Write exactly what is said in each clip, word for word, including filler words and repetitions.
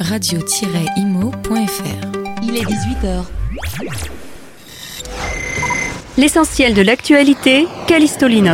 radio tiret imo point f r. Il est dix-huit heures. L'essentiel de l'actualité, Callisto Lino.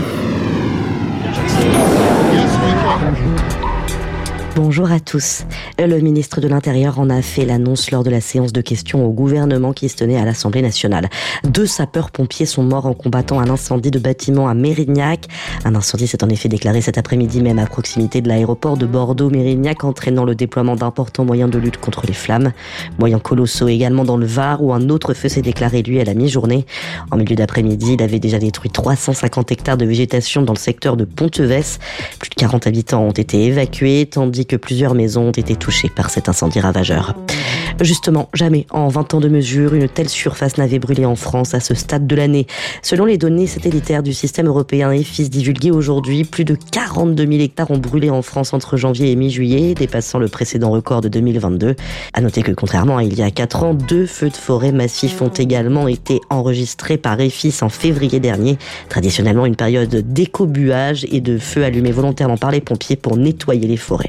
Bonjour à tous. Le ministre de l'Intérieur en a fait l'annonce lors de la séance de questions au gouvernement qui se tenait à l'Assemblée nationale. Deux sapeurs-pompiers sont morts en combattant un incendie de bâtiment à Mérignac. Un incendie s'est en effet déclaré cet après-midi même à proximité de l'aéroport de Bordeaux-Mérignac, entraînant le déploiement d'importants moyens de lutte contre les flammes. Moyens colossaux également dans le Var, où un autre feu s'est déclaré lui à la mi-journée. En milieu d'après-midi, il avait déjà détruit trois cent cinquante hectares de végétation dans le secteur de Pontevès. Plus de quarante habitants ont été évacués, tandis que plusieurs maisons ont été touchées par cet incendie ravageur. Justement, jamais en vingt ans de mesure, une telle surface n'avait brûlé en France à ce stade de l'année. Selon les données satellitaires du système européen E F I S divulguées aujourd'hui, plus de quarante-deux mille hectares ont brûlé en France entre janvier et mi-juillet, dépassant le précédent record de deux mille vingt-deux. À noter que contrairement à il y a quatre ans, deux feux de forêt massifs ont également été enregistrés par E F I S en février dernier. Traditionnellement une période d'écobuage et de feux allumés volontairement par les pompiers pour nettoyer les forêts.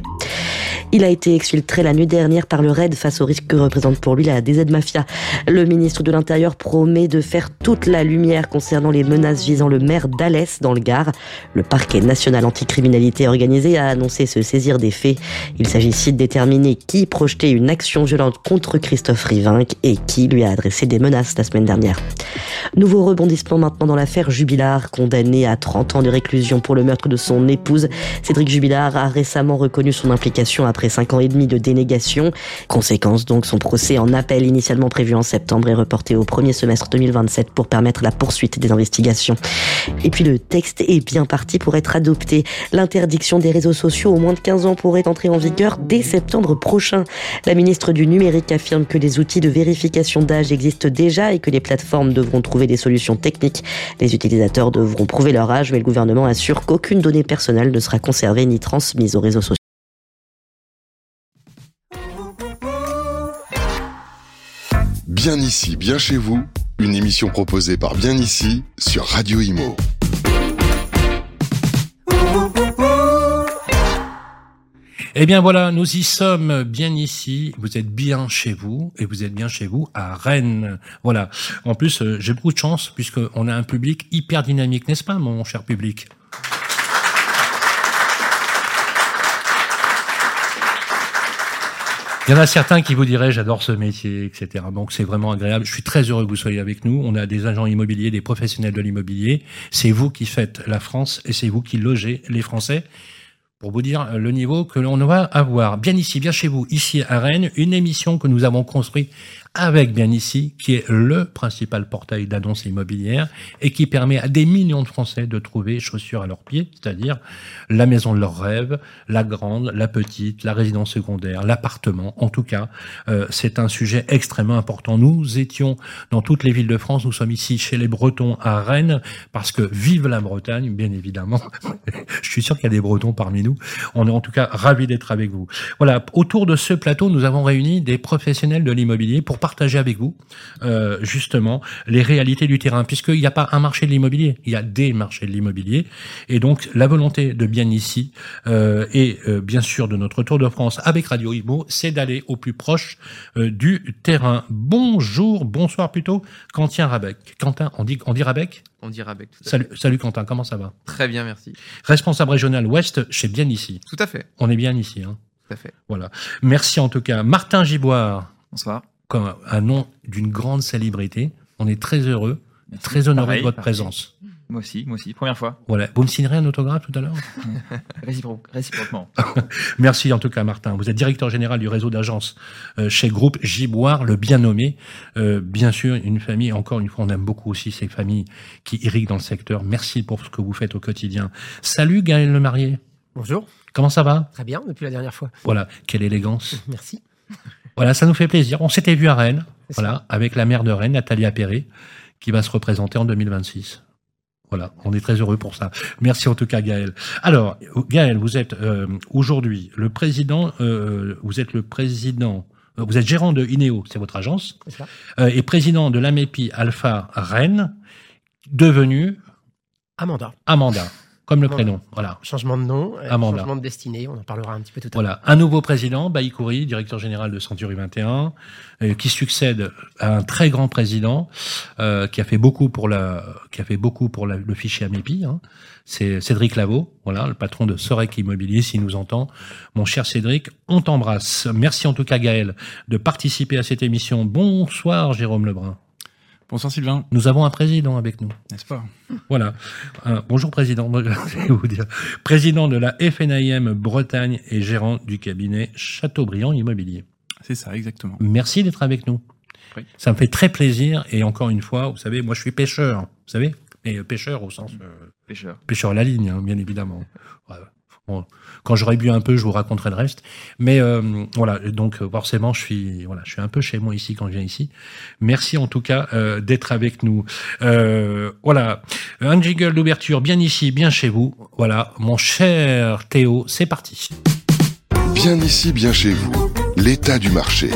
Il a été exfiltré la nuit dernière par le R A I D face au risque que représente pour lui la D Z Mafia. Le ministre de l'Intérieur promet de faire toute la lumière concernant les menaces visant le maire d'Alès dans le Gard. Le parquet national anticriminalité organisée a annoncé se saisir des faits. Il s'agit ici de déterminer qui projetait une action violente contre Christophe Rivinc et qui lui a adressé des menaces la semaine dernière. Nouveau rebondissement maintenant dans l'affaire Jubilard, condamné à trente ans de réclusion pour le meurtre de son épouse. Cédric Jubilard a récemment reconnu son implication après cinq ans et demi de dénégation. Conséquence donc, son procès en appel initialement prévu en septembre est reporté au premier semestre deux mille vingt-sept pour permettre la poursuite des investigations. Et puis le texte est bien parti pour être adopté. L'interdiction des réseaux sociaux aux moins de quinze ans pourrait entrer en vigueur dès septembre prochain. La ministre du Numérique affirme que les outils de vérification d'âge existent déjà et que les plateformes devront trouver des solutions techniques. Les utilisateurs devront prouver leur âge, mais le gouvernement assure qu'aucune donnée personnelle ne sera conservée ni transmise aux réseaux sociaux. Bien ici, bien chez vous, une émission proposée par Bien ici sur Radio Imo. Eh bien voilà, nous y sommes bien ici, vous êtes bien chez vous, et vous êtes bien chez vous à Rennes. Voilà. En plus, euh, j'ai beaucoup de chance, puisqu'on a un public hyper dynamique, n'est-ce pas, mon cher public ? Il y en a certains qui vous diraient « j'adore ce métier », et cetera. Donc c'est vraiment agréable. Je suis très heureux que vous soyez avec nous. On a des agents immobiliers, des professionnels de l'immobilier. C'est vous qui faites la France et c'est vous qui logez les Français. Pour vous dire le niveau que l'on va avoir. Bien ici, bien chez vous, ici à Rennes, une émission que nous avons construite avec Bien ici, qui est le principal portail d'annonces immobilières et qui permet à des millions de Français de trouver chaussures à leurs pieds, c'est-à-dire la maison de leurs rêves, la grande, la petite, la résidence secondaire, l'appartement. En tout cas, euh, c'est un sujet extrêmement important. Nous étions dans toutes les villes de France, nous sommes ici chez les Bretons à Rennes, parce que vive la Bretagne, bien évidemment. Je suis sûr qu'il y a des Bretons parmi nous. On est en tout cas ravis d'être avec vous. Voilà, autour de ce plateau, nous avons réuni des professionnels de l'immobilier pour partager avec vous euh, justement les réalités du terrain, puisqu'il n'y a pas un marché de l'immobilier, il y a des marchés de l'immobilier, et donc la volonté de Bien ici euh, et euh, bien sûr de notre Tour de France avec Radio Imo, c'est d'aller au plus proche euh, du terrain. Bonjour, bonsoir plutôt, Quentin Rabec. Quentin, on dit, on dit Rabec ? On dit Rabec. Tout à salut, fait. salut Quentin, comment ça va ? Très bien, merci. Responsable régional Ouest chez Bien ici. Tout à fait. On est bien ici, hein. Tout à fait. Voilà. Merci en tout cas. Martin Giboire. Bonsoir. Comme un nom d'une grande célébrité. On est très heureux, merci. Très honoré Pareil, de votre pareil. présence. Moi aussi, moi aussi, première fois. Voilà. Vous me signerez un autographe tout à l'heure ? Récipro- réciproquement. Merci en tout cas, Martin. Vous êtes directeur général du réseau d'agences euh, chez Groupe Giboire, le bien nommé. Euh, bien sûr, une famille, encore une fois, on aime beaucoup aussi ces familles qui irriguent dans le secteur. Merci pour ce que vous faites au quotidien. Salut Gaël Lemarié. Bonjour. Comment ça va ? Très bien, depuis la dernière fois. Voilà, quelle élégance. Merci. Voilà, ça nous fait plaisir. On s'était vu à Rennes, voilà, avec la maire de Rennes, Nathalie Appéré, qui va se représenter en deux mille vingt-six. Voilà, on est très heureux pour ça. Merci en tout cas, Gaël. Alors, Gaël, vous êtes euh, aujourd'hui le président, euh, vous êtes le président, euh, vous êtes gérant de Ineo, c'est votre agence, C'est ça. euh, et président de l'Amepi Alpha Rennes, devenu Amanda. Amanda. Comme le prénom, voilà. Changement de nom, euh, Amanda. changement de destinée, on en parlera un petit peu tout à l'heure. Voilà, un nouveau président, Bailly Khoury, directeur général de Century vingt et un, euh, qui succède à un très grand président euh, qui a fait beaucoup pour la, qui a fait beaucoup pour la, le fichier Amépi. Hein. C'est Cédric Lavaux, voilà, le patron de Sorec Immobilier, s'il nous entend. Mon cher Cédric, on t'embrasse. Merci en tout cas Gaël de participer à cette émission. Bonsoir Jérôme Lebrun. Bonsoir Sylvain. Nous avons un président avec nous. N'est-ce pas? Voilà. Euh, bonjour président. Je vais vous dire. Président de la F N I M Bretagne et gérant du cabinet Chateaubriand Immobilier. C'est ça, exactement. Merci d'être avec nous. Oui. Ça me fait très plaisir. Et encore une fois, vous savez, moi je suis pêcheur. Vous savez, mais pêcheur au sens euh, Pêcheur. pêcheur à la ligne, hein, bien évidemment. Ouais. Bon, quand j'aurai bu un peu, je vous raconterai le reste. Mais euh, voilà, donc forcément, je suis voilà, je suis un peu chez moi ici quand je viens ici. Merci en tout cas euh, d'être avec nous. Euh, voilà, un jingle d'ouverture, bien ici, bien chez vous. Voilà, mon cher Théo, c'est parti. Bien ici, bien chez vous. L'état du marché.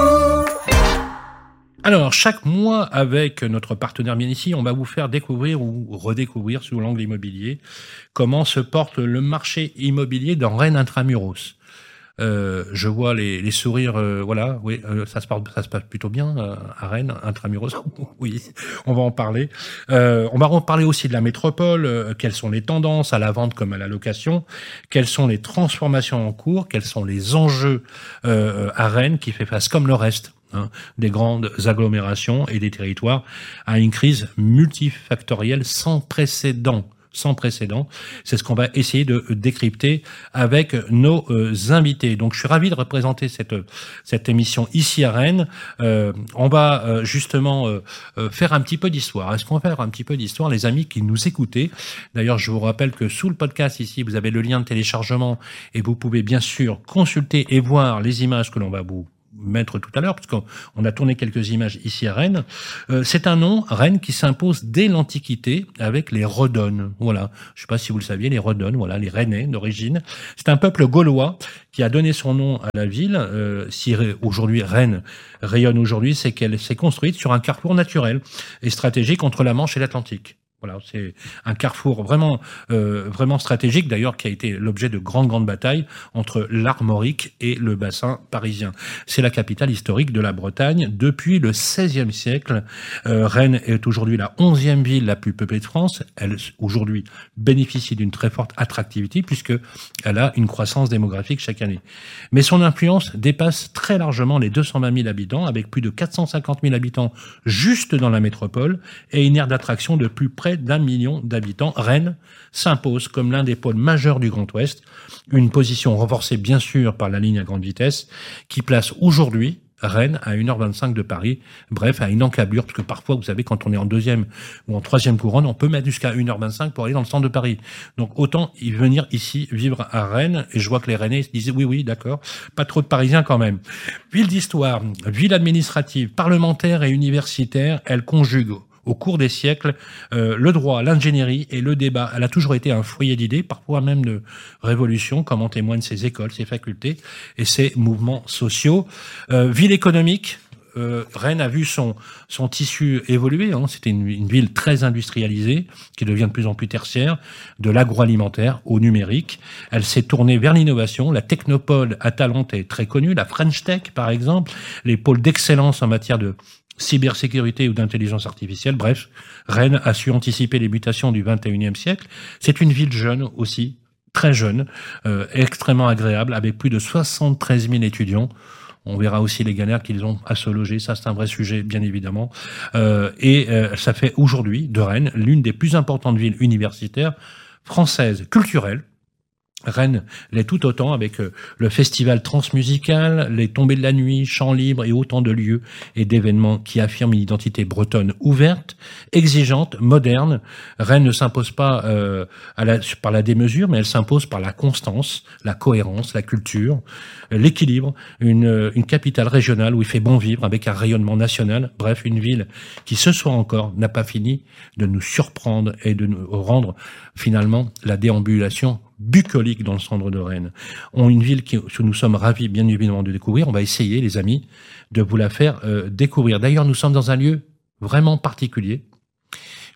Alors, chaque mois, avec notre partenaire bien ici, on va vous faire découvrir ou redécouvrir sous l'angle immobilier comment se porte le marché immobilier dans Rennes Intramuros. Euh, je vois les, les sourires, euh, voilà, oui, euh, ça se passe, ça se passe plutôt bien euh, à Rennes Intramuros. Oui, on va en parler. Euh, on va en parler aussi de la métropole. Euh, quelles sont les tendances à la vente comme à la location? Quelles sont les transformations en cours? Quels sont les enjeux euh, à Rennes qui fait face, comme le reste, Hein, des grandes agglomérations et des territoires, à une crise multifactorielle sans précédent. Sans précédent. C'est ce qu'on va essayer de décrypter avec nos euh, invités. Donc, je suis ravi de représenter cette cette émission ici à Rennes. Euh, on va euh, justement euh, euh, faire un petit peu d'histoire. Est-ce qu'on va faire un petit peu d'histoire, les amis qui nous écoutez? D'ailleurs, je vous rappelle que sous le podcast ici, vous avez le lien de téléchargement et vous pouvez bien sûr consulter et voir les images que l'on va vous mettre tout à l'heure, parce qu'on a tourné quelques images ici à Rennes. Euh, c'est un nom, Rennes, qui s'impose dès l'Antiquité avec les Redonnes. Voilà. Je ne sais pas si vous le saviez, les Redonnes, voilà, les Rennais d'origine. C'est un peuple gaulois qui a donné son nom à la ville. Euh, si aujourd'hui Rennes rayonne aujourd'hui, c'est qu'elle s'est construite sur un carrefour naturel et stratégique entre la Manche et l'Atlantique. Voilà, c'est un carrefour vraiment, euh, vraiment stratégique, d'ailleurs, qui a été l'objet de grandes, grandes batailles entre l'Armorique et le bassin parisien. C'est la capitale historique de la Bretagne depuis le seizième siècle. Euh, Rennes est aujourd'hui la onzième ville la plus peuplée de France. Elle, aujourd'hui, bénéficie d'une très forte attractivité puisque elle a une croissance démographique chaque année. Mais son influence dépasse très largement les deux cent vingt mille habitants, avec plus de quatre cent cinquante mille habitants juste dans la métropole et une aire d'attraction de plus près d'un million d'habitants. Rennes s'impose comme l'un des pôles majeurs du Grand Ouest, une position renforcée bien sûr par la ligne à grande vitesse qui place aujourd'hui Rennes à une heure vingt-cinq de Paris, bref, à une encablure, parce que parfois, vous savez, quand on est en deuxième ou en troisième couronne, on peut mettre jusqu'à une heure vingt-cinq pour aller dans le centre de Paris. Donc autant y venir ici, vivre à Rennes, et je vois que les Rennais se disaient oui, oui, d'accord, pas trop de Parisiens quand même. Ville d'histoire, ville administrative, parlementaire et universitaire, elle conjugue au cours des siècles, euh, le droit, l'ingénierie et le débat. Elle a toujours été un foyer d'idées, parfois même de révolution, comme en témoignent ses écoles, ses facultés et ses mouvements sociaux. Euh, ville économique, euh, Rennes a vu son son tissu évoluer. Hein. C'était une, une ville très industrialisée, qui devient de plus en plus tertiaire, de l'agroalimentaire au numérique. Elle s'est tournée vers l'innovation. La technopole à Talente est très connue, la French Tech par exemple, les pôles d'excellence en matière de cybersécurité ou d'intelligence artificielle. Bref, Rennes a su anticiper les mutations du vingt et unième siècle. C'est une ville jeune aussi, très jeune, euh, extrêmement agréable, avec plus de soixante-treize mille étudiants. On verra aussi les galères qu'ils ont à se loger. Ça, c'est un vrai sujet, bien évidemment. Euh, et euh, ça fait aujourd'hui de Rennes l'une des plus importantes villes universitaires françaises, culturelles. Rennes l'est tout autant avec le festival transmusical, les tombées de la nuit, chants libres et autant de lieux et d'événements qui affirment une identité bretonne ouverte, exigeante, moderne. Rennes ne s'impose pas euh, à la, par la démesure, mais elle s'impose par la constance, la cohérence, la culture, l'équilibre, une, une capitale régionale où il fait bon vivre avec un rayonnement national. Bref, une ville qui ce soir encore n'a pas fini de nous surprendre et de nous rendre finalement la déambulation bucolique dans le centre de Rennes. On une ville que nous sommes ravis bien évidemment de découvrir. On va essayer, les amis, de vous la faire euh, découvrir. D'ailleurs, nous sommes dans un lieu vraiment particulier,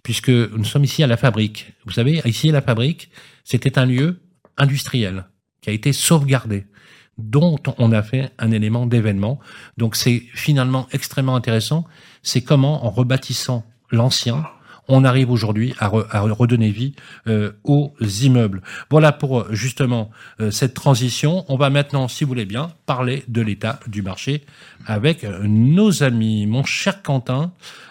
puisque nous sommes ici à la Fabrique. Vous savez, ici à la Fabrique, c'était un lieu industriel qui a été sauvegardé, dont on a fait un élément d'événement. Donc c'est finalement extrêmement intéressant. C'est comment, en rebâtissant l'ancien, on arrive aujourd'hui à, re, à redonner vie euh, aux immeubles. Voilà pour justement euh, cette transition. On va maintenant, si vous voulez bien, parler de l'état du marché avec euh, nos amis. Mon cher Quentin,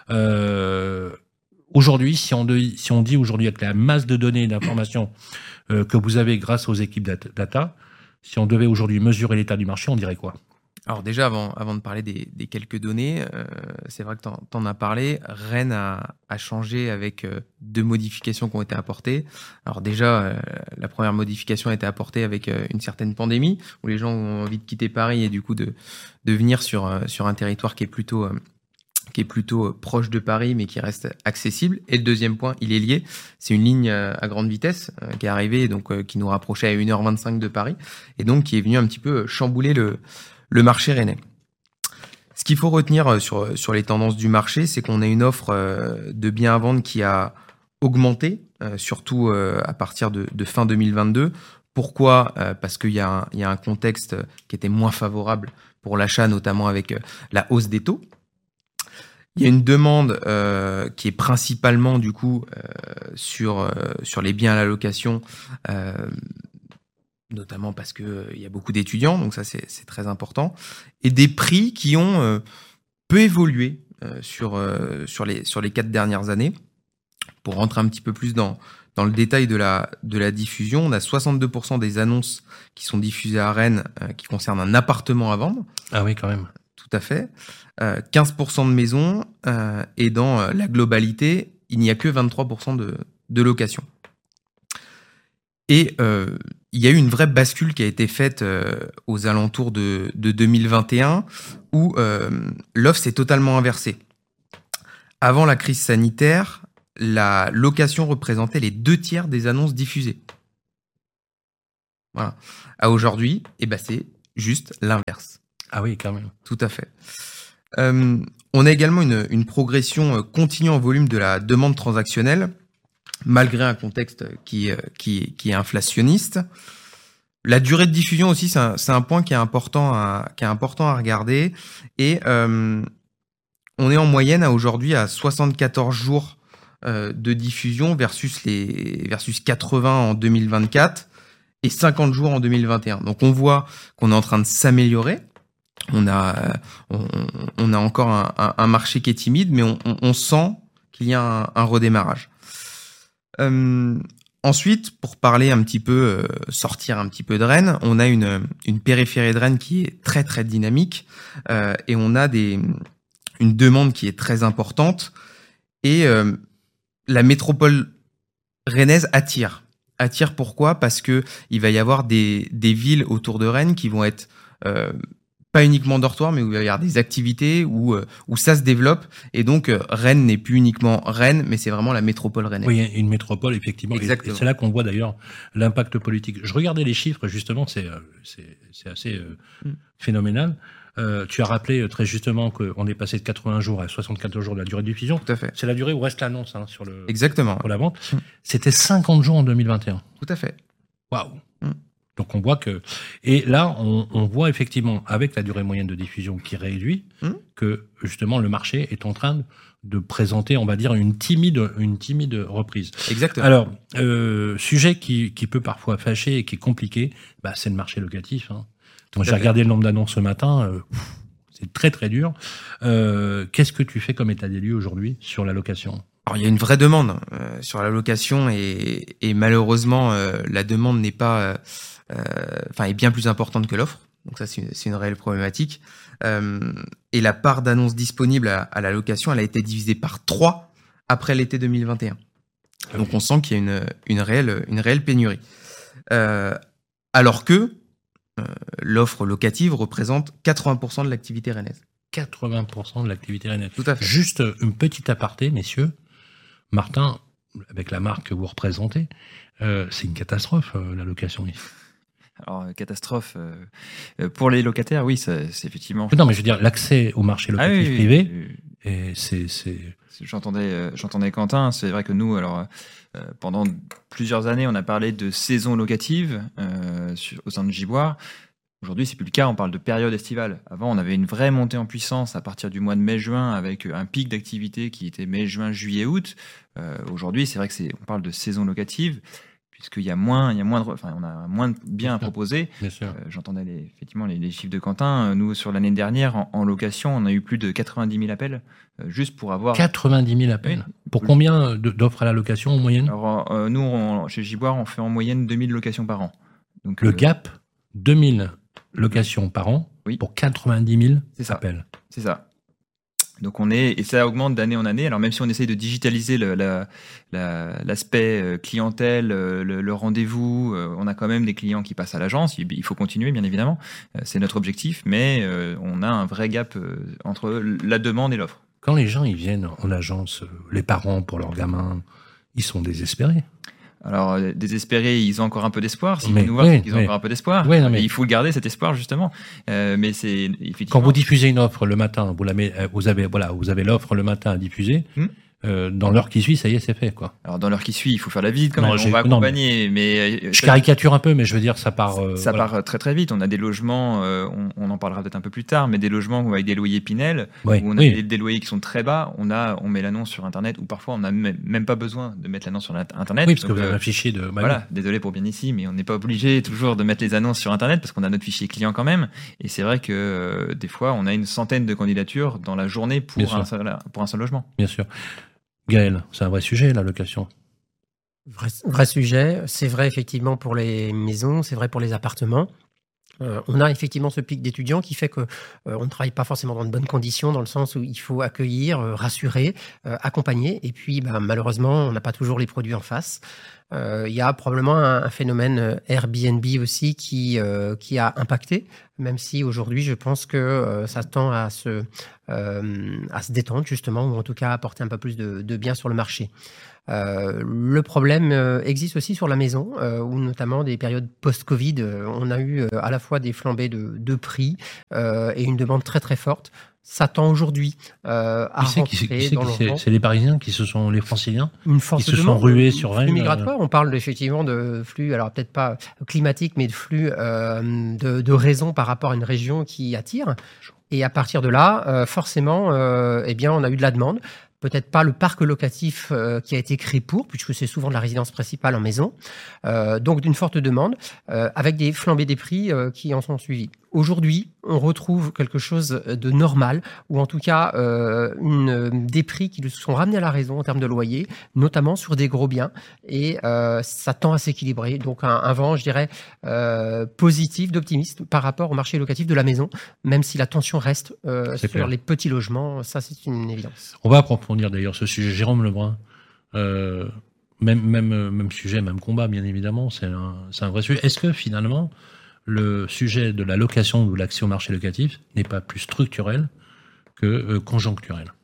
euh, aujourd'hui, si on, de, si on dit aujourd'hui avec la masse de données et d'informations euh, que vous avez grâce aux équipes data, si on devait aujourd'hui mesurer l'état du marché, on dirait quoi ? Alors déjà, avant, avant de parler des, des quelques données, euh, c'est vrai que t'en, t'en as parlé, Rennes a, a changé avec euh, deux modifications qui ont été apportées. Alors déjà, euh, la première modification a été apportée avec euh, une certaine pandémie, où les gens ont envie de quitter Paris et du coup de, de venir sur, euh, sur un territoire qui est plutôt... Euh, qui est plutôt proche de Paris, mais qui reste accessible. Et le deuxième point, il est lié, c'est une ligne à grande vitesse euh, qui est arrivée, donc euh, qui nous rapprochait à une heure vingt-cinq de Paris, et donc qui est venue un petit peu chambouler le, le marché rennais. Ce qu'il faut retenir sur, sur les tendances du marché, c'est qu'on a une offre euh, de biens à vendre qui a augmenté, euh, surtout euh, à partir de, de fin deux mille vingt-deux. Pourquoi ? euh, Parce qu'il y a un, il y a un contexte qui était moins favorable pour l'achat, notamment avec euh, la hausse des taux. Il y a une demande euh, qui est principalement du coup euh, sur euh, sur les biens à la location, euh, notamment parce que euh, il y a beaucoup d'étudiants, donc ça c'est c'est très important, et des prix qui ont euh, peu évolué euh, sur euh, sur les sur les quatre dernières années. Pour rentrer un petit peu plus dans dans le détail de la de la diffusion, on a soixante-deux pour cent des annonces qui sont diffusées à Rennes euh, qui concernent un appartement à vendre. Ah oui, quand même. Tout à fait. Euh, quinze pour cent de maisons euh, et dans euh, la globalité, il n'y a que vingt-trois pour cent de, de location. Et euh, il y a eu une vraie bascule qui a été faite euh, aux alentours de, de deux mille vingt et un où euh, l'offre s'est totalement inversée. Avant la crise sanitaire, la location représentait les deux tiers des annonces diffusées. Voilà. À aujourd'hui, eh ben c'est juste l'inverse. Ah oui, quand même. Tout à fait. Euh, on a également une, une progression continue en volume de la demande transactionnelle, malgré un contexte qui, qui, qui est inflationniste. La durée de diffusion aussi, c'est un, c'est un point qui est important à, qui est important à regarder. Et euh, on est en moyenne à aujourd'hui à soixante-quatorze jours euh, de diffusion versus les versus quatre-vingts en deux mille vingt-quatre et cinquante jours en deux mille vingt et un. Donc on voit qu'on est en train de s'améliorer. On a, on, on a encore un, un, un marché qui est timide, mais on, on, on sent qu'il y a un, un redémarrage. Euh, ensuite, pour parler un petit peu, euh, sortir un petit peu de Rennes, on a une, une périphérie de Rennes qui est très très dynamique euh, et on a des, une demande qui est très importante et euh, la métropole rennaise attire. Attire pourquoi ? Parce que il va y avoir des, des villes autour de Rennes qui vont être euh, pas uniquement dortoir, mais où il va y avoir des activités où, où ça se développe. Et donc, Rennes n'est plus uniquement Rennes, mais c'est vraiment la métropole rennaise. Oui, une métropole, effectivement. Exactement. Et c'est là qu'on voit d'ailleurs l'impact politique. Je regardais les chiffres, justement, c'est, c'est, c'est assez euh, mm. phénoménal. Euh, tu as rappelé très justement qu'on est passé de quatre-vingts jours à soixante-quatorze jours de la durée de diffusion. Tout à fait. C'est la durée où reste l'annonce hein, sur le. Exactement. Pour la vente. Mm. C'était cinquante jours en deux mille vingt et un. Tout à fait. Waouh. Mm. Donc on voit que... Et là, on, on voit effectivement, avec la durée moyenne de diffusion qui réduit, mmh. que justement le marché est en train de présenter, on va dire, une timide, une timide reprise. Exactement. Alors, euh, sujet qui, qui peut parfois fâcher et qui est compliqué, bah, c'est le marché locatif. Hein. Donc, j'ai fait. regardé le nombre d'annonces ce matin, euh, pff, c'est très très dur. Euh, qu'est-ce que tu fais comme état des lieux aujourd'hui sur la location ? Alors, il y a une vraie demande euh, sur la location et, et malheureusement, euh, la demande n'est pas... Euh, enfin, euh, est bien plus importante que l'offre. Donc ça, c'est une, c'est une réelle problématique. Euh, et la part d'annonces disponibles à, à la location, elle a été divisée par trois après l'été deux mille vingt et un. Donc on sent qu'il y a une, une, réelle, une réelle pénurie. Euh, alors que euh, l'offre locative représente quatre-vingts pour cent de l'activité rennaise. quatre-vingts pour cent de l'activité rennaise. Tout à fait. Juste une petite aparté, messieurs. Martin, avec la marque que vous représentez, euh, c'est une catastrophe, euh, la location ici. Alors, catastrophe, euh, pour les locataires, oui, ça, c'est effectivement... Non, mais je veux dire, l'accès au marché locatif ah, oui, privé, oui, Et c'est, c'est... J'entendais, euh, j'entendais Quentin. C'est vrai que nous, alors, euh, pendant plusieurs années, on a parlé de saison locative euh, sur, au sein de Giboire. Aujourd'hui, c'est plus le cas. On parle de période estivale. Avant, on avait une vraie montée en puissance à partir du mois de mai-juin, avec un pic d'activité qui était mai, juin, juillet, août. Euh, aujourd'hui, c'est vrai que c'est, on parle de saison locative, puisqu'il y a moins, il y a moins de, enfin, on a moins de biens à proposer. Bien sûr. Euh, j'entendais les, effectivement les, les chiffres de Quentin. Nous, sur l'année dernière, en, en location, on a eu plus de quatre-vingt-dix mille appels, euh, juste pour avoir. quatre-vingt-dix mille appels. Oui. Pour combien d'offres à la location en moyenne? Alors, euh, nous, on, chez Giboire, on fait en moyenne deux mille locations par an. Donc, Le euh, gap, deux mille locations par an Oui. pour quatre-vingt-dix mille C'est ça. appels. C'est ça. Donc on est, et ça augmente d'année en année. Alors même si on essaye de digitaliser le, la, la, l'aspect clientèle, le, le rendez-vous, on a quand même des clients qui passent à l'agence. Il faut continuer, bien évidemment. C'est notre objectif, mais on a un vrai gap entre la demande et l'offre. Quand les gens ils viennent en agence, les parents pour leurs gamins, ils sont désespérés. Alors, désespérés, ils ont encore un peu d'espoir. S'ils Mais, viennent nous voir, oui, c'est qu'ils ont oui. encore un peu d'espoir. Oui, non, mais- Et il faut le garder, cet espoir, justement. Euh, mais c'est effectivement. Quand vous diffusez une offre le matin, vous, la met- euh, vous avez voilà, vous avez l'offre le matin à diffuser. Hmm. euh, dans l'heure qui suit, ça y est, c'est fait, quoi. Alors, dans l'heure qui suit, il faut faire la visite quand Non, même. j'ai- On va non, accompagner, mais. Je caricature un peu, mais je veux dire, ça part. euh, Ça voilà. part très très vite. On a des logements, euh, on, on en parlera peut-être un peu plus tard, mais des logements avec des loyers Pinel, Oui, où on a oui. des, des loyers qui sont très bas. On a, on met l'annonce sur Internet, ou parfois on n'a même, même pas besoin de mettre l'annonce sur Internet. Oui, parce que Donc, vous avez euh, un fichier de. bah Voilà, désolé pour bien ici, mais on n'est pas obligé toujours de mettre les annonces sur Internet parce qu'on a notre fichier client quand même. Et c'est vrai que euh, des fois, on a une centaine de candidatures dans la journée Bien pour, un sûr. seul, pour un seul logement. Bien sûr. Gaël, c'est un vrai sujet, la location. Vrai, vrai sujet. C'est vrai effectivement pour les maisons, c'est vrai pour les appartements. Euh, on a effectivement ce pic d'étudiants qui fait que euh, on ne travaille pas forcément dans de bonnes conditions, dans le sens où il faut accueillir, euh, rassurer, euh, accompagner. Et puis, bah, malheureusement, on n'a pas toujours les produits en face. Euh, Il y a probablement un, un phénomène euh, Airbnb aussi qui, euh, qui a impacté, même si aujourd'hui, je pense que euh, ça tend à se, euh, à se détendre justement, ou en tout cas à apporter un peu plus de, de biens sur le marché. Euh, le problème euh, existe aussi sur la maison, euh, où notamment des périodes post-Covid, euh, on a eu euh, à la fois des flambées de, de prix euh, et une demande très très forte. Ça tend aujourd'hui euh, à Qui c'est qui c'est- rentrer qui c'est dans qui le c'est rang. C'est les Parisiens qui se sont, les Franciliens Une force qui de se sont demande, rués euh, sur flux Rennes, migratoire. On parle effectivement de flux, alors peut-être pas climatique, mais de flux euh, de, de raisons par rapport à une région qui attire. Et à partir de là, euh, forcément, euh, eh bien, on a eu de la demande. Peut-être pas le parc locatif euh, qui a été créé pour, puisque c'est souvent de la résidence principale en maison. Euh, donc d'une forte demande, euh, avec des flambées des prix euh, qui en sont suivis. Aujourd'hui, on retrouve quelque chose de normal, ou en tout cas euh, une, des prix qui se sont ramenés à la raison en termes de loyer, notamment sur des gros biens, et euh, ça tend à s'équilibrer. Donc un, un vent, je dirais, euh, positif, d'optimisme par rapport au marché locatif de la maison, même si la tension reste euh, C'est sur clair. les petits logements, ça c'est une évidence. On va approfondir d'ailleurs ce sujet. Jérôme Lebrun, euh, même, même, euh, même sujet, même combat, bien évidemment, c'est un, c'est un vrai sujet. Est-ce que finalement, le sujet de la location ou l'accès au marché locatif n'est pas plus structurel que euh, conjoncturel?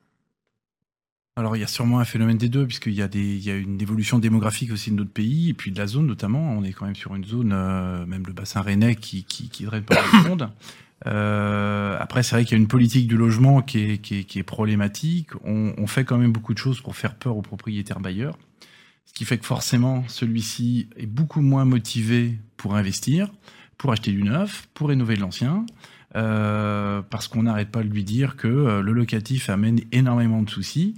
Alors, il y a sûrement un phénomène des deux, puisqu'il y a, des, il y a une évolution démographique aussi de notre pays, et puis de la zone notamment. On est quand même sur une zone, euh, même le bassin rennais, qui, qui, qui draine pas mal de monde. Euh, après, c'est vrai qu'il y a une politique du logement qui est, qui est, qui est problématique. On, on fait quand même beaucoup de choses pour faire peur aux propriétaires bailleurs, ce qui fait que forcément, celui-ci est beaucoup moins motivé pour investir, pour acheter du neuf, pour rénover de l'ancien, euh, parce qu'on n'arrête pas de lui dire que euh, le locatif amène énormément de soucis.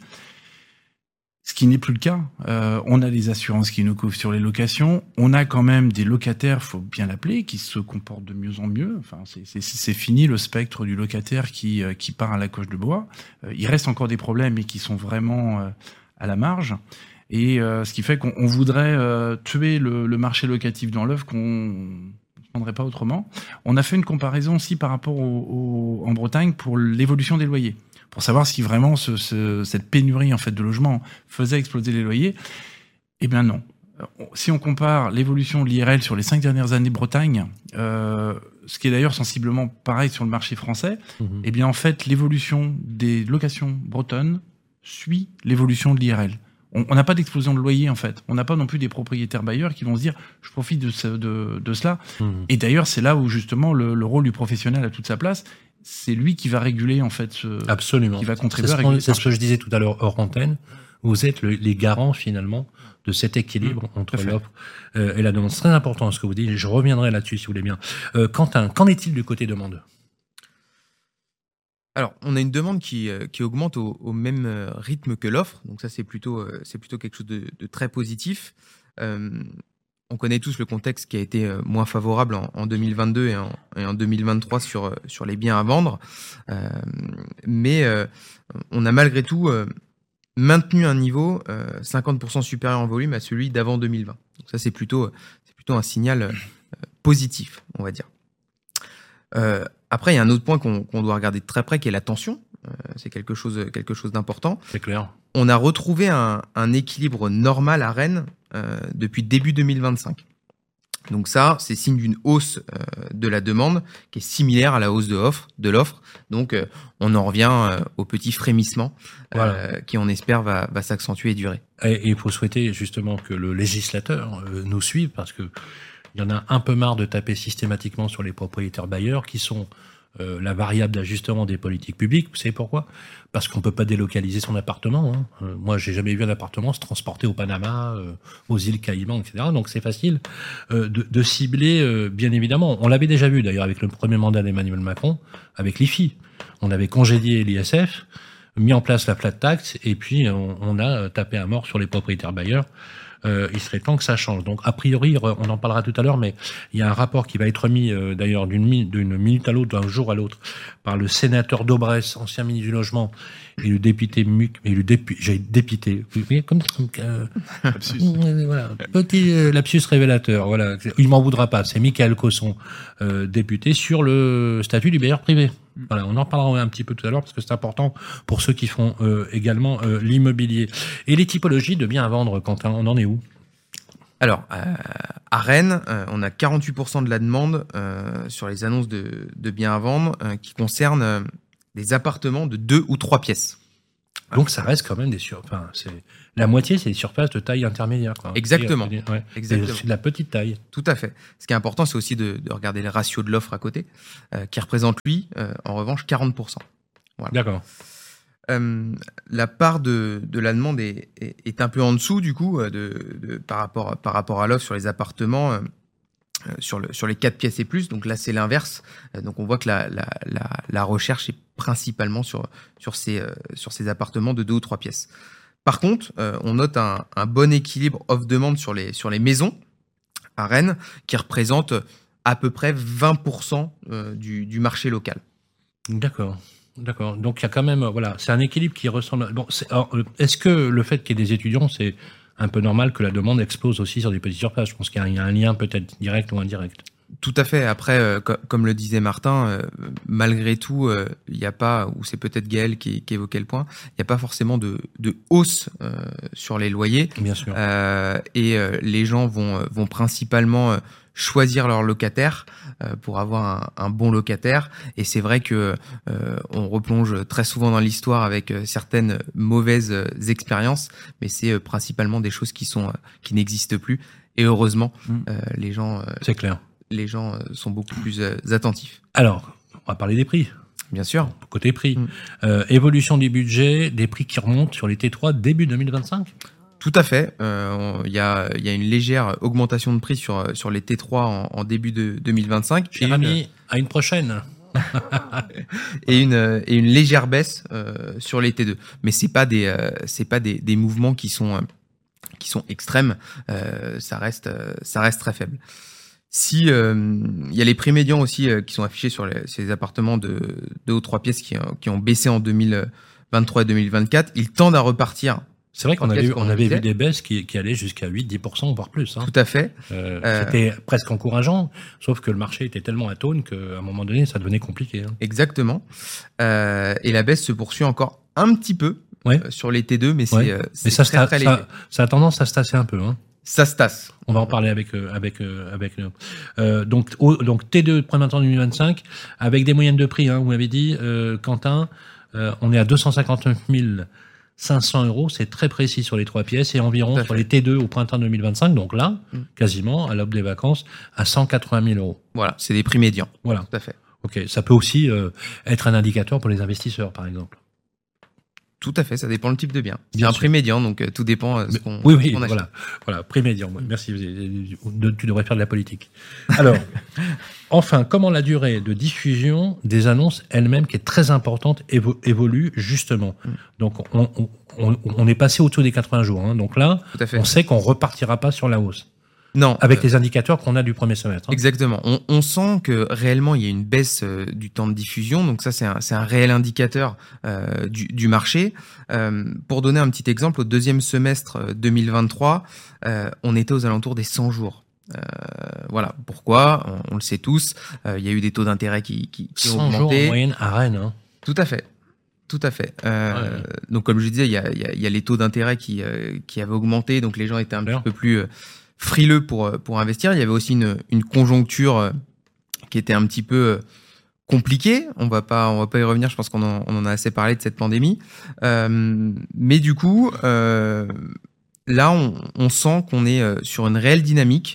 Ce qui n'est plus le cas. Euh, on a des assurances qui nous couvrent sur les locations. On a quand même des locataires, faut bien l'appeler, qui se comportent de mieux en mieux. Enfin, c'est, c'est, c'est fini le spectre du locataire qui, euh, qui part à la coche de bois. Euh, il reste encore des problèmes, mais qui sont vraiment euh, à la marge. Et euh, ce qui fait qu'on on voudrait euh, tuer le, le marché locatif dans l'œuf, qu'on ne prendrait pas autrement. On a fait une comparaison aussi par rapport au, au, en Bretagne pour l'évolution des loyers, pour savoir si vraiment ce, ce, cette pénurie en fait de logements faisait exploser les loyers. Eh bien non. Si on compare l'évolution de l'I R L sur les cinq dernières années Bretagne, euh, ce qui est d'ailleurs sensiblement pareil sur le marché français, Mmh. eh bien en fait l'évolution des locations bretonnes suit l'évolution de l'I R L. On n'a pas d'explosion de loyer en fait. On n'a pas non plus des propriétaires bailleurs qui vont se dire je profite de, ce, de, de cela. Mmh. Et d'ailleurs c'est là où justement le, le rôle du professionnel a toute sa place. c'est lui qui va réguler en fait. Ce, Absolument. Qui va contribuer c'est à ce, réguler. c'est ce que je disais tout à l'heure hors antenne. Vous êtes le, les garants finalement de cet équilibre mmh, entre l'offre euh, et la demande. C'est très important ce que vous dites. Je reviendrai là-dessus si vous voulez bien. Euh, Quentin, qu'en est-il du côté demande ? Alors, on a une demande qui, euh, qui augmente au, au même euh, rythme que l'offre. Donc ça, c'est plutôt, euh, c'est plutôt quelque chose de, de très positif. Euh, on connaît tous le contexte qui a été euh, moins favorable en, en deux mille vingt-deux et en, et en deux mille vingt-trois sur, euh, sur les biens à vendre. Euh, mais euh, on a malgré tout euh, maintenu un niveau euh, cinquante pour cent supérieur en volume à celui d'avant deux mille vingt. Donc ça, c'est plutôt, c'est plutôt un signal euh, positif, on va dire. Euh, après, il y a un autre point qu'on, qu'on doit regarder de très près, qui est la tension. Euh, c'est quelque chose, quelque chose d'important. C'est clair. On a retrouvé un, un équilibre normal à Rennes euh, depuis début deux mille vingt-cinq. Donc ça, c'est signe d'une hausse euh, de la demande qui est similaire à la hausse de, offre, de l'offre. Donc, euh, on en revient euh, au petit frémissement euh, voilà. qui, on espère, va, va s'accentuer et durer. Et il faut souhaiter justement que le législateur euh, nous suive, parce que il y en a un peu marre de taper systématiquement sur les propriétaires bailleurs qui sont euh, la variable d'ajustement des politiques publiques. Vous savez pourquoi ? Parce qu'on peut pas délocaliser son appartement. Hein. Euh, moi, j'ai jamais vu un appartement se transporter au Panama, euh, aux îles Caïmans, et cetera. Donc c'est facile euh, de, de cibler, euh, bien évidemment. On l'avait déjà vu d'ailleurs avec le premier mandat d'Emmanuel Macron, avec l'I F I. On avait congédié l'I S F, mis en place la flat tax, et puis on, on a tapé à mort sur les propriétaires bailleurs. Euh, il serait temps que ça change. Donc, a priori, on en parlera tout à l'heure, mais il y a un rapport qui va être mis, euh, d'ailleurs, d'une, mi- d'une minute à l'autre, d'un jour à l'autre, par le sénateur Daubresse, ancien ministre du Logement, et le député Muc, et le député, j'ai dépité, vous voyez, comme, comme euh, Lapsus. voilà, petit euh, lapsus révélateur, voilà. Il m'en voudra pas. C'est Michael Cosson, euh, député, sur le statut du bailleur privé. Voilà, on en parlera un petit peu tout à l'heure parce que c'est important pour ceux qui font euh, également euh, l'immobilier. Et les typologies de biens à vendre, Quentin, on en est où ? Alors, euh, à Rennes, euh, on a quarante-huit pour cent de la demande euh, sur les annonces de, de biens à vendre euh, qui concernent euh, des appartements de deux ou trois pièces. Donc ça reste quand même des sur... enfin, c'est la moitié, c'est des surfaces de taille intermédiaire, quoi. Exactement. Et, ouais. Exactement. C'est de la petite taille. Tout à fait. Ce qui est important, c'est aussi de, de regarder les ratios de l'offre à côté, euh, qui représente lui, euh, en revanche, quarante pour cent. Voilà. D'accord. Euh, la part de, de la demande est, est, est un peu en dessous du coup de, de, par rapport par rapport à l'offre sur les appartements. Euh, sur, le, sur les quatre pièces et plus, donc là c'est l'inverse. Euh, donc on voit que la, la, la, la recherche est principalement sur, sur, ces, euh, sur ces appartements de deux ou trois pièces. Par contre, euh, on note un, un bon équilibre offre-demande sur les, sur les maisons à Rennes, qui représente à peu près vingt pour cent euh, du, du marché local. D'accord. D'accord. Donc il y a quand même, voilà, c'est un équilibre qui ressemble. Bon, c'est, alors, est-ce que le fait qu'il y ait des étudiants, c'est un peu normal que la demande explose aussi sur des petites surfaces ? Je pense qu'il y a un lien peut-être direct ou indirect. Tout à fait. Après, euh, co- comme le disait Martin, euh, malgré tout, il euh, n'y a pas, ou c'est peut-être Gaël qui, qui évoquait le point, il n'y a pas forcément de, de hausse euh, sur les loyers. Bien sûr. Euh, et euh, les gens vont, vont principalement euh, choisir leur locataire euh, pour avoir un, un bon locataire. Et c'est vrai que euh, on replonge très souvent dans l'histoire avec euh, certaines mauvaises euh, expériences, mais c'est euh, principalement des choses qui sont euh, qui n'existent plus. Et heureusement, mmh. euh, les gens. Euh, c'est clair. Les gens sont beaucoup plus euh, attentifs. Alors, on va parler des prix. Bien sûr. Côté prix. Mmh. Euh, évolution du budget, des prix qui remontent sur les T trois début deux mille vingt-cinq ? Tout à fait. Il euh, y, a, y a une légère augmentation de prix sur, sur les T trois en, en début de deux mille vingt-cinq. Cher ami, à une prochaine. et, une, et une légère baisse euh, sur les T deux. Mais ce n'est pas, des, euh, c'est pas des, des mouvements qui sont, euh, qui sont extrêmes. Euh, ça, reste, euh, ça reste très faible. Si euh, il y a les prix médians aussi euh, qui sont affichés sur les, ces appartements de deux ou trois pièces qui, qui ont baissé en deux mille vingt-trois et deux mille vingt-quatre, ils tendent à repartir. C'est vrai qu'on avait, vu, on avait vu des baisses qui, qui allaient jusqu'à huit à dix pour cent, voire plus. Hein. Tout à fait. Euh, euh, c'était presque encourageant, sauf que le marché était tellement atone qu'à un moment donné, ça devenait compliqué. Hein. Exactement. Euh, et la baisse se poursuit encore un petit peu ouais. euh, sur les T deux, mais c'est, ouais. euh, c'est mais ça, très, ça, très léger. Ça, ça a tendance à se tasser un peu. Hein. Ça se tasse. On va en parler avec euh, avec euh, avec euh, euh, donc au, donc T deux premier temps deux mille vingt-cinq avec des moyennes de prix. Hein, vous m'avez dit euh, Quentin, euh, on est à deux cent cinquante-neuf mille cinq cents euros, c'est très précis sur les trois pièces et environ sur les T deux au printemps deux mille vingt-cinq. Donc là, mmh. quasiment à l'aube des vacances, à cent quatre-vingt mille euros. Voilà, c'est des prix médians. Voilà. Tout à fait. Ok, ça peut aussi euh, être un indicateur pour les investisseurs, par exemple. Tout à fait, ça dépend le type de bien. C'est Bien un sûr. prix médian, donc euh, tout dépend euh, ce qu'on Oui, oui, ce qu'on achète. voilà, voilà, prix médian. Merci, tu devrais faire de la politique. Alors, enfin, comment la durée de diffusion des annonces elle-même, qui est très importante, évo- évolue justement. Donc, on, on, on, on est passé autour des quatre-vingts jours. Hein. Donc là, Tout à fait. on sait qu'on repartira pas sur la hausse. Non, Avec euh, les indicateurs qu'on a du premier semestre. Hein. Exactement. On, on sent que réellement il y a une baisse euh, du temps de diffusion, donc ça c'est un, c'est un réel indicateur euh, du, du marché. Euh, pour donner un petit exemple, au deuxième semestre deux mille vingt-trois, euh, on était aux alentours des cent jours. Euh, voilà. Pourquoi ? On, on le sait tous. Euh, il y a eu des taux d'intérêt qui, qui, qui ont cent jours en augmenté. moyenne à Rennes. Hein. Tout à fait. Tout à fait. Euh, Ouais, ouais. Donc, comme je disais, il y a, il y a, il y a les taux d'intérêt qui, euh, qui avaient augmenté, donc les gens étaient un Clair. petit peu plus euh, frileux pour euh, pour investir. Il y avait aussi une, une conjoncture euh, qui était un petit peu euh, compliquée. On va pas on va pas y revenir. Je pense qu'on en, on en a assez parlé de cette pandémie. Euh, mais du coup, euh, là, on, on sent qu'on est euh, sur une réelle dynamique.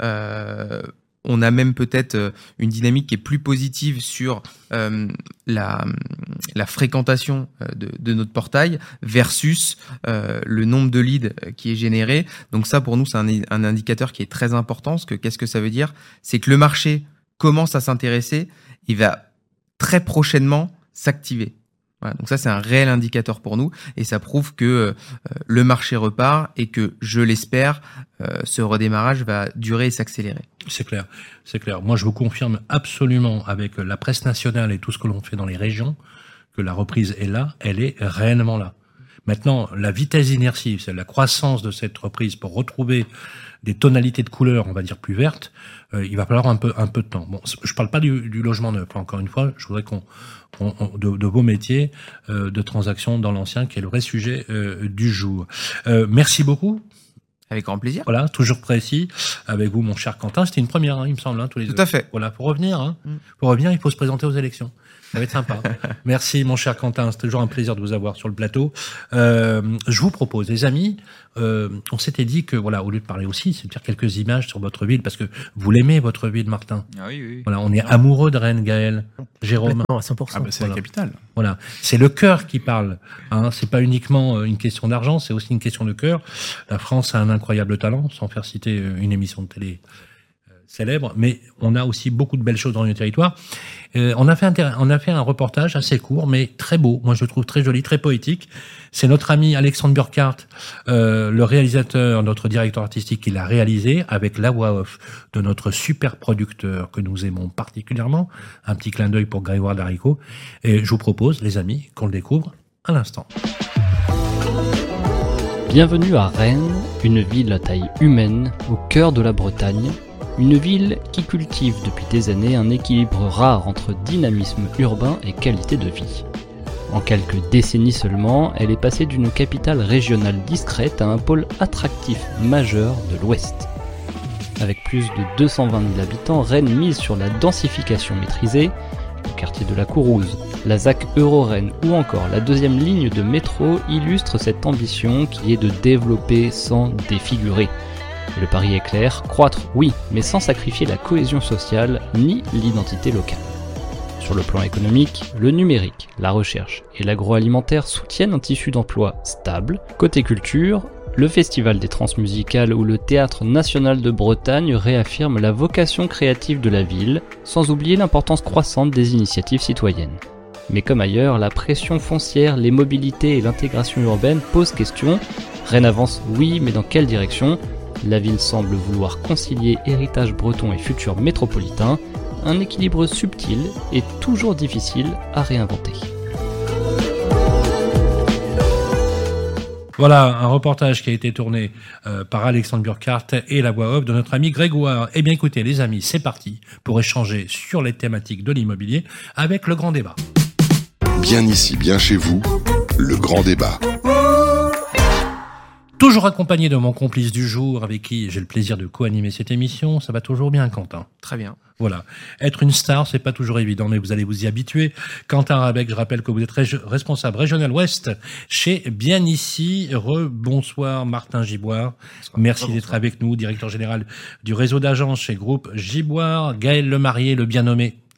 Euh, on a même peut-être euh, une dynamique qui est plus positive sur euh, la, la fréquentation euh, de, de notre portail versus euh, le nombre de leads euh, qui est généré. Donc ça, pour nous, c'est un, un indicateur qui est très important. Parce que qu'est-ce que ça veut dire ? C'est que le marché commence à s'intéresser. Il va très prochainement s'activer. Voilà, donc ça, c'est un réel indicateur pour nous et ça prouve que euh, le marché repart et que, je l'espère, euh, ce redémarrage va durer et s'accélérer. C'est clair, c'est clair. Moi, je vous confirme absolument avec la presse nationale et tout ce que l'on fait dans les régions que la reprise est là, elle est réellement là. Maintenant, la vitesse d'inertie, c'est la croissance de cette reprise pour retrouver des tonalités de couleurs, on va dire plus vertes, euh, il va falloir un peu un peu de temps. Bon, je parle pas du, du logement neuf. Encore une fois, je voudrais qu'on on, on, de, de vos métiers euh, de transactions dans l'ancien, qui est le vrai sujet euh, du jour. Euh, merci beaucoup. Avec grand plaisir. Voilà, toujours précis avec vous, mon cher Quentin. C'était une première, hein, il me semble, hein, tous les deux. Tout à fait. Voilà, pour revenir, hein, Mm. pour revenir, il faut se présenter aux élections. Ça va être sympa. Merci, mon cher Quentin. C'est toujours un plaisir de vous avoir sur le plateau. Euh, je vous propose, les amis, euh, on s'était dit que, voilà, au lieu de parler aussi, c'est de faire quelques images sur votre ville, parce que vous l'aimez, votre ville, Martin. Ah oui, oui. Voilà, on est amoureux de Rennes, Gaël, Jérôme. Complètement, à cent pour cent. Ah bah c'est Voilà. la capitale. Voilà, c'est le cœur qui parle. Hein. C'est pas uniquement euh, une question d'argent, c'est aussi une question de cœur. La France a un incroyable talent, sans faire citer euh, une émission de télé euh, célèbre, mais on a aussi beaucoup de belles choses dans le territoire. Euh, on a fait un, on a fait un reportage assez court, mais très beau. Moi, je le trouve très joli, très poétique. C'est notre ami Alexandre Burkhardt, euh, le réalisateur, notre directeur artistique, qui l'a réalisé avec la voix off de notre super producteur que nous aimons particulièrement. Un petit clin d'œil pour Grégoire Daricot. Et je vous propose, les amis, qu'on le découvre à l'instant. Bienvenue à Rennes, une ville à taille humaine, au cœur de la Bretagne. Une ville qui cultive depuis des années un équilibre rare entre dynamisme urbain et qualité de vie. En quelques décennies seulement, elle est passée d'une capitale régionale discrète à un pôle attractif majeur de l'Ouest. Avec plus de deux cent vingt mille habitants, Rennes mise sur la densification maîtrisée, le quartier de la Courouse, la Z A C Euro-Rennes ou encore la deuxième ligne de métro illustrent cette ambition qui est de développer sans défigurer. Et le pari est clair, croître oui, mais sans sacrifier la cohésion sociale ni l'identité locale. Sur le plan économique, le numérique, la recherche et l'agroalimentaire soutiennent un tissu d'emploi stable. Côté culture, le Festival des Transmusicales ou le Théâtre National de Bretagne réaffirment la vocation créative de la ville, sans oublier l'importance croissante des initiatives citoyennes. Mais comme ailleurs, la pression foncière, les mobilités et l'intégration urbaine posent question. Rennes avance oui, mais dans quelle direction ? La ville semble vouloir concilier héritage breton et futur métropolitain, un équilibre subtil et toujours difficile à réinventer. Voilà un reportage qui a été tourné euh, par Alexandre Burkhardt et la voix off de notre ami Grégoire. Eh bien écoutez les amis, c'est parti pour échanger sur les thématiques de l'immobilier avec le grand débat. Bien ici, bien chez vous, le grand débat. Toujours accompagné de mon complice du jour avec qui j'ai le plaisir de co-animer cette émission, ça va toujours bien Quentin. Très bien. Voilà. Être une star, c'est pas toujours évident, mais vous allez vous y habituer. Quentin Rabec, je rappelle que vous êtes rég- responsable régional Ouest chez Bien Ici. Re-bonsoir Martin Giboire. Merci d'être avec nous, directeur général du réseau d'agences chez Groupe Giboire. Gaël Lemarié, le bien nommé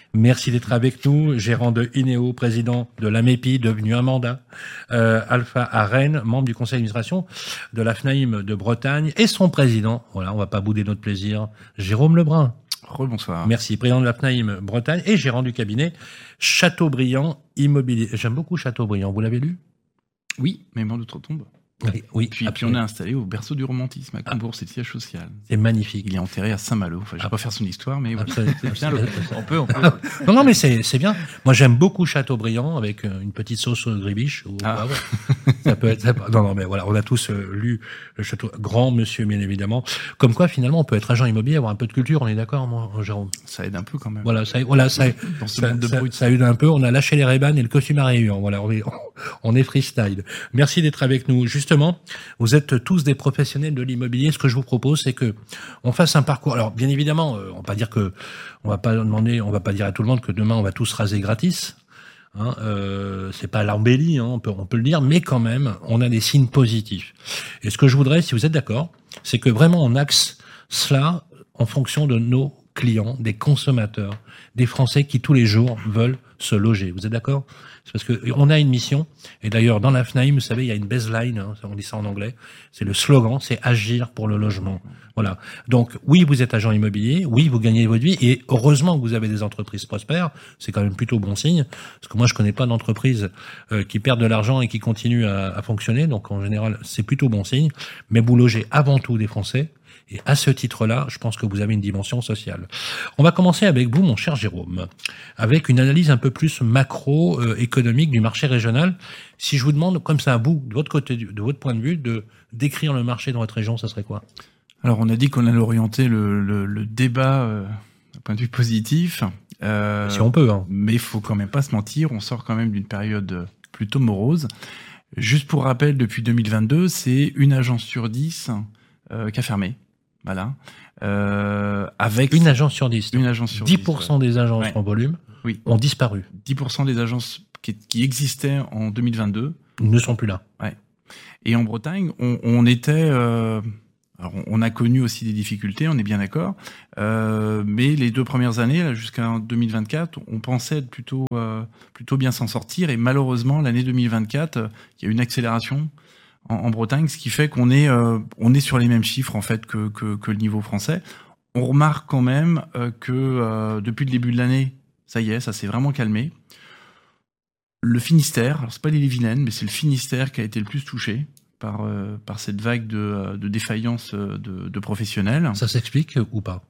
Merci d'être avec nous, gérant de Inéo, président de l'Amepi, devenu un mandat, euh, Alpha à Rennes, membre du conseil d'administration de la FNAIM de Bretagne et son président, voilà, on va pas bouder notre plaisir, Jérôme Lebrun. Rebonsoir. Merci, président de la FNAIM Bretagne et gérant du cabinet Chateaubriand Immobilier. J'aime beaucoup Chateaubriand, vous l'avez lu? Oui, Mémoire d'outre-tombe. Oui, oui, puis, puis on est installé au berceau du romantisme à Combourg, c'est le siège social. C'est magnifique. Il est enterré à Saint-Malo. Enfin, je vais pas faire son histoire, mais voilà. C'est bien. On peut, on peut. Non, non, mais c'est, c'est bien. Moi, j'aime beaucoup Chateaubriand avec une petite sauce gribiche. Ou, ah. bah, ouais. Ça peut être. Ça peut... Non, non, mais voilà, on a tous euh, lu le Château. Grand monsieur, bien évidemment. Comme quoi, finalement, on peut être agent immobilier, avoir un peu de culture. On est d'accord, moi, Jérôme? Ça aide un peu quand même. Voilà, ça, voilà, ça, dans ce ça, monde de ça, brut. ça aide un peu. On a lâché les Ray-Ban et le costume à rayures. Voilà, on est, on est freestyle. Merci d'être avec nous. Justement, vous êtes tous des professionnels de l'immobilier. Ce que je vous propose, c'est que on fasse un parcours. Alors, bien évidemment, on va pas dire que, on va pas demander, on va pas dire à tout le monde que demain on va tous raser gratis. Hein, euh, c'est pas l'embellie, hein, on peut, on peut le dire, mais quand même, on a des signes positifs. Et ce que je voudrais, si vous êtes d'accord, c'est que vraiment on axe cela en fonction de nos clients, des consommateurs, des Français qui tous les jours veulent se loger. Vous êtes d'accord? C'est parce que on a une mission. Et d'ailleurs, dans la FNAIM, vous savez, il y a une baseline, hein, on dit ça en anglais. C'est le slogan, c'est agir pour le logement. Voilà. Donc, oui, vous êtes agent immobilier. Oui, vous gagnez votre vie. Et heureusement que vous avez des entreprises prospères. C'est quand même plutôt bon signe. Parce que moi, je connais pas d'entreprises euh, qui perdent de l'argent et qui continuent à, à fonctionner. Donc, en général, c'est plutôt bon signe. Mais vous logez avant tout des Français. Et à ce titre-là, je pense que vous avez une dimension sociale. On va commencer avec vous, mon cher Jérôme, avec une analyse un peu plus macro-économique du marché régional. Si je vous demande, comme ça, à vous, de votre côté, de votre point de vue, de décrire le marché dans votre région, ça serait quoi? Alors, on a dit qu'on allait orienter le, le, le débat euh, d'un point de vue positif. Euh, si on peut, hein. Mais il faut quand même pas se mentir, on sort quand même d'une période plutôt morose. Juste pour rappel, depuis deux mille vingt-deux, c'est une agence sur dix euh, qui a fermé. Voilà. Euh, avec une agence sur dix. Une agence sur dix pour cent dix, ouais. des agences ouais. en volume oui. ont disparu. dix pour cent des agences qui, qui existaient en deux mille vingt-deux ne sont plus là. Ouais. Et en Bretagne, on, on était. Euh, alors on a connu aussi des difficultés, on est bien d'accord. Euh, mais les deux premières années, là, jusqu'en deux mille vingt-quatre, on pensait être plutôt, euh, plutôt bien s'en sortir. Et malheureusement, l'année deux mille vingt-quatre, il y a une accélération en, en Bretagne, ce qui fait qu'on est, euh, on est sur les mêmes chiffres en fait que, que, que le niveau français. On remarque quand même euh, que euh, depuis le début de l'année, ça y est, ça s'est vraiment calmé. Le Finistère, alors c'est pas l'Ille-et-Vilaine, mais c'est le Finistère qui a été le plus touché par, euh, par cette vague de, de défaillance de, de professionnels. Ça s'explique ou pas?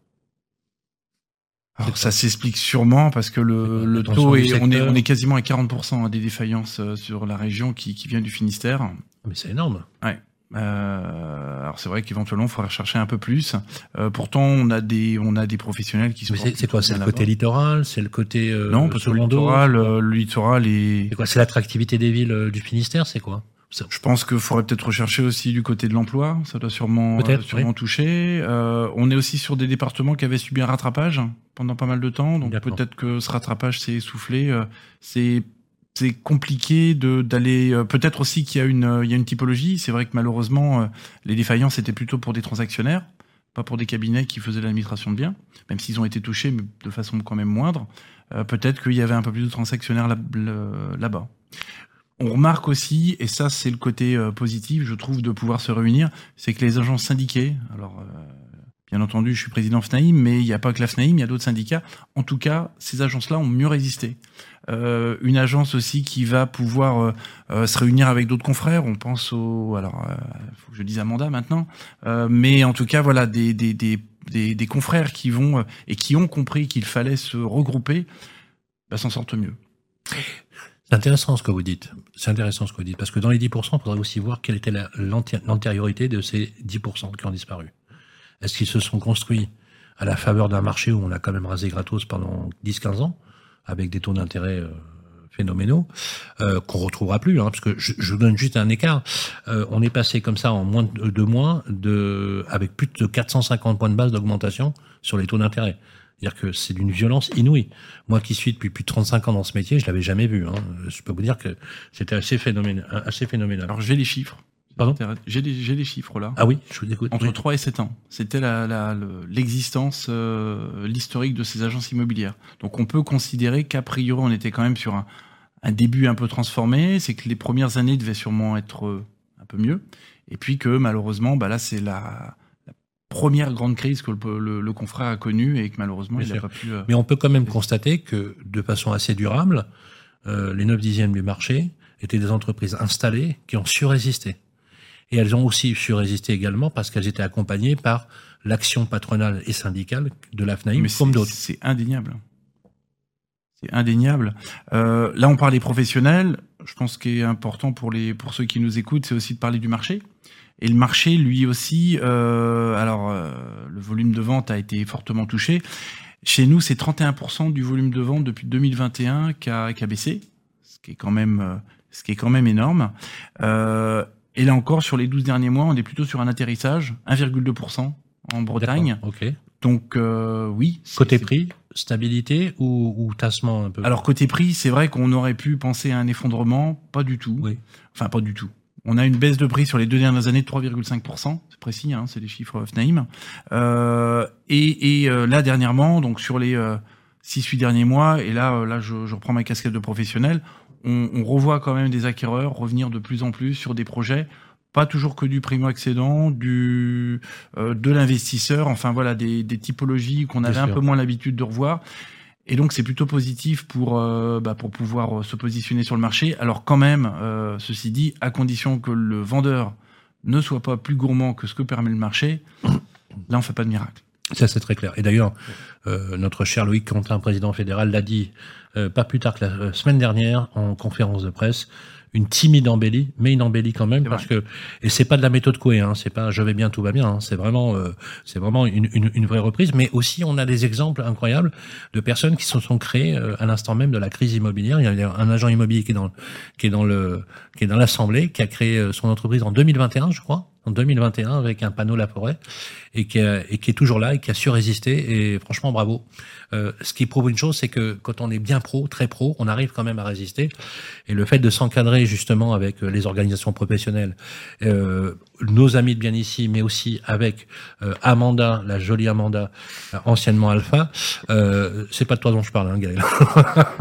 Alors, ça s'explique sûrement parce que le, le taux est on, est, on est quasiment à quarante pour cent des défaillances sur la région qui, qui vient du Finistère. Mais c'est énorme. Ouais. Euh, alors c'est vrai qu'éventuellement il faudrait chercher un peu plus. Euh, pourtant on a des on a des professionnels qui sont. Mais c'est, c'est quoi? C'est le côté littoral? C'est le côté euh, non parce que le littoral, euh, le littoral est. C'est quoi? C'est l'attractivité des villes euh, du Finistère? C'est quoi? Je pense qu'il faudrait peut-être rechercher aussi du côté de l'emploi. Ça doit sûrement euh, sûrement oui. toucher. Euh, on est aussi sur des départements qui avaient subi un rattrapage pendant pas mal de temps. Donc D'accord. peut-être que ce rattrapage s'est essoufflé. Euh, c'est C'est compliqué de, d'aller. Euh, peut-être aussi qu'il y a une, euh, il y a une typologie. C'est vrai que malheureusement, euh, les défaillances étaient plutôt pour des transactionnaires, pas pour des cabinets qui faisaient l'administration de biens, même s'ils ont été touchés, mais de façon quand même moindre. Euh, peut-être qu'il y avait un peu plus de transactionnaires là, là-bas. On remarque aussi, et ça c'est le côté euh, positif, je trouve, de pouvoir se réunir, c'est que les agences syndiquées, alors. Euh, Bien entendu, je suis président FNAIM, mais il n'y a pas que la FNAIM, il y a d'autres syndicats. En tout cas, ces agences-là ont mieux résisté. Euh, une agence aussi qui va pouvoir euh, euh, se réunir avec d'autres confrères. On pense au, alors, il euh, faut que je dise Amanda maintenant, euh, mais en tout cas, voilà, des des des des, des confrères qui vont euh, et qui ont compris qu'il fallait se regrouper, bah, s'en sortent mieux. C'est intéressant ce que vous dites. C'est intéressant ce que vous dites parce que dans les dix pour cent, il faudrait aussi voir quelle était la, l'antériorité de ces dix pour cent qui ont disparu. Est-ce qu'ils se sont construits à la faveur d'un marché où on a quand même rasé gratos pendant dix quinze ans, avec des taux d'intérêt euh, phénoménaux, euh, qu'on retrouvera plus, hein, parce que je, je vous donne juste un écart. Euh, on est passé comme ça en moins de deux mois, de, avec plus de quatre cent cinquante points de base d'augmentation sur les taux d'intérêt. C'est-à-dire que c'est d'une violence inouïe. Moi qui suis depuis plus de trente-cinq ans dans ce métier, je l'avais jamais vu. Hein. Je peux vous dire que c'était assez phénoménal. Assez phénoménal. Alors j'ai les chiffres. Pardon ? J'ai les, j'ai les chiffres là. Ah oui, je vous écoute. Entre oui. trois et sept ans. C'était la, la, le, l'existence, euh, l'historique de ces agences immobilières. Donc on peut considérer qu'a priori on était quand même sur un, un début un peu transformé. C'est que les premières années devaient sûrement être euh, un peu mieux. Et puis que malheureusement, bah là c'est la, la première grande crise que le, le, le confrère a connue et que malheureusement Bien il n'a pas pu... Euh, Mais on peut quand même constater que de façon assez durable, euh, les neuf dixièmes du marché étaient des entreprises installées qui ont su résister. Et elles ont aussi su résister également parce qu'elles étaient accompagnées par l'action patronale et syndicale de la FNAIM comme d'autres. C'est indéniable. C'est indéniable. Euh, là, on parle des professionnels. Je pense ce qui est important pour, les, pour ceux qui nous écoutent, c'est aussi de parler du marché. Et le marché, lui aussi, euh, alors euh, le volume de vente a été fortement touché. Chez nous, c'est trente et un pour cent du volume de vente depuis deux mille vingt et un qui a, qui a baissé, ce qui est quand même, euh, ce qui est quand même énorme. Euh, Et là encore, sur les douze derniers mois, on est plutôt sur un atterrissage, un virgule deux pour cent en Bretagne. Okay. Donc euh, oui. Côté prix, stabilité ou, ou tassement un peu ? Alors côté prix, c'est vrai qu'on aurait pu penser à un effondrement, pas du tout. Oui. Enfin, pas du tout. On a une baisse de prix sur les deux dernières années de trois virgule cinq pour cent, c'est précis, hein, c'est les chiffres FNAIM. Euh, et et euh, là, dernièrement, donc sur les euh, six huit derniers mois, et là, euh, là je, je reprends ma casquette de professionnel, On, on revoit quand même des acquéreurs revenir de plus en plus sur des projets, pas toujours que du primo-accédant, du euh, de l'investisseur, enfin voilà, des, des typologies qu'on avait un peu moins l'habitude de revoir. Et donc c'est plutôt positif pour euh, bah, pour pouvoir se positionner sur le marché. Alors quand même, euh, ceci dit, à condition que le vendeur ne soit pas plus gourmand que ce que permet le marché, là on fait pas de miracle. Ça, c'est très clair. Et d'ailleurs, euh, notre cher Loïc Quentin, président fédéral, l'a dit euh, pas plus tard que la euh, semaine dernière en conférence de presse. Une timide embellie, mais une embellie quand même, c'est parce vrai. que et c'est pas de la méthode Coué, hein, c'est pas je vais bien, tout va bien, hein, c'est vraiment, euh, c'est vraiment une, une, une vraie reprise. Mais aussi, on a des exemples incroyables de personnes qui se sont créées euh, à l'instant même de la crise immobilière. Il y a un agent immobilier qui est dans, qui est dans le, qui est dans l'assemblée, qui a créé euh, son entreprise en deux mille vingt et un, je crois. En deux mille vingt et un avec un panneau La Forêt et qui, a, et qui est toujours là et qui a su résister et franchement bravo. Euh, ce qui prouve une chose, c'est que quand on est bien pro, très pro, on arrive quand même à résister et le fait de s'encadrer justement avec les organisations professionnelles, euh, nos amis de Bien Ici, mais aussi avec euh, Amanda, la jolie Amanda, anciennement Alpha, euh, c'est pas de toi dont je parle, hein, Gaël.